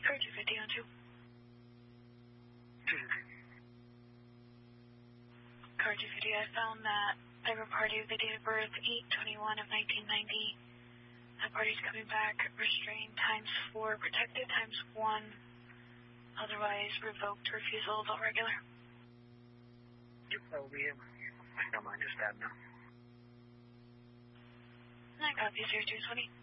For 250 on 2. 250. Car 250, I found that paper party with the date of birth 8/21 of 1990. That party's coming back, restrained ×4, protected ×1, otherwise revoked, refusal, vote regular. Yep, that will be it. I don't mind just that now. I copy 0220.